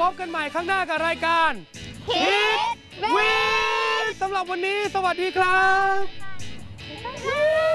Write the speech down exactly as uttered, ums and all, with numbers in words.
บกันใหม่ข้างหน้ากับรายการคิดวิทย์สำหรับวันนี้สวัสดีครับ